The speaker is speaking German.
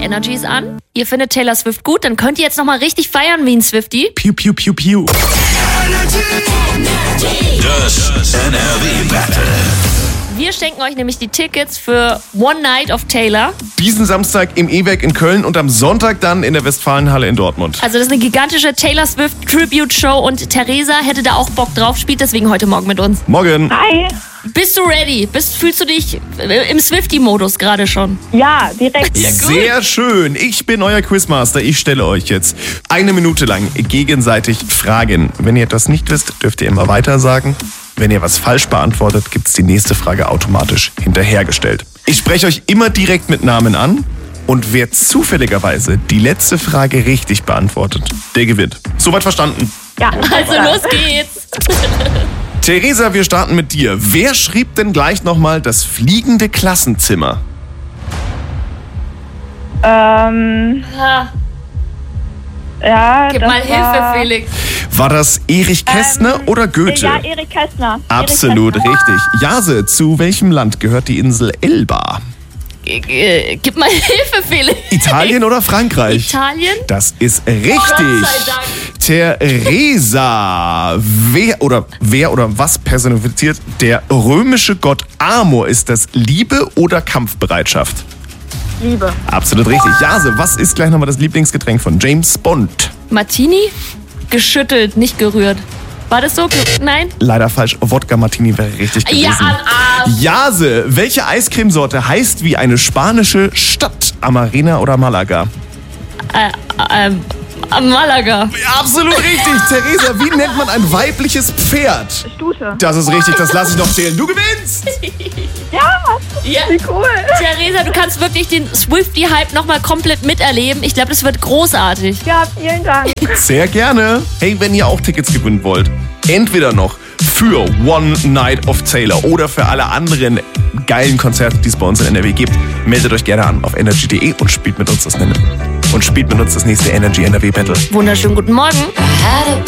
Energy ist an. Ihr findet Taylor Swift gut, dann könnt ihr jetzt nochmal richtig feiern wie ein Swiftie. Piu, piu, piu, piu. Das NRW Battle. Wir schenken euch nämlich die Tickets für One Night of Taylor. Diesen Samstag im E-Werk in Köln und am Sonntag dann in der Westfalenhalle in Dortmund. Also das ist eine gigantische Taylor Swift Tribute Show und Theresa hätte da auch Bock drauf, spielt deswegen heute Morgen mit uns. Morgen. Hi. Bist du ready? Fühlst du dich im Swiftie-Modus gerade schon? Ja, direkt. Ja, gut. Sehr schön. Ich bin euer Quizmaster. Ich stelle euch jetzt 1 Minute lang gegenseitig Fragen. Wenn ihr etwas nicht wisst, dürft ihr immer weiter sagen. Wenn ihr was falsch beantwortet, gibt's die nächste Frage automatisch hinterhergestellt. Ich spreche euch immer direkt mit Namen an. Und wer zufälligerweise die letzte Frage richtig beantwortet, der gewinnt. Soweit verstanden? Ja. Also los geht's. Theresa, wir starten mit dir. Wer schrieb denn gleich nochmal das fliegende Klassenzimmer? Ja, Gib das mal Hilfe, war, Felix. War das Erich Kästner oder Goethe? Ja, Erich Kästner. Absolut Erich Kästner. richtig. Jase, zu welchem Land gehört die Insel Elba? Gib mal Hilfe, Felix. Italien oder Frankreich? Italien? Das ist richtig. Gott sei Dank. Theresa, wer oder was personifiziert der römische Gott Amor? Ist das Liebe oder Kampfbereitschaft? Liebe. Absolut richtig. Jase, was ist gleich nochmal das Lieblingsgetränk von James Bond? Martini? Geschüttelt, nicht gerührt. War das so? Nein? Leider falsch. Wodka Martini wäre richtig gewesen. Ja, am Arsch. Jase, welche Eiscremesorte heißt wie eine spanische Stadt? Amarena oder Malaga? Malaga. Absolut richtig. Theresa, wie nennt man ein weibliches Pferd? Stute. Das ist richtig, das lasse ich noch zählen. Du gewinnst! Ja, Ja. wie cool. Theresa, du kannst wirklich den Swiftie-Hype nochmal komplett miterleben. Ich glaube, das wird großartig. Ja, vielen Dank. Sehr gerne. Hey, wenn ihr auch Tickets gewinnen wollt, entweder noch für One Night of Taylor oder für alle anderen geilen Konzerte, die es bei uns in NRW gibt, meldet euch gerne an auf energy.de und spielt mit uns das nächste Energy NRW Battle. Wunderschönen guten Morgen.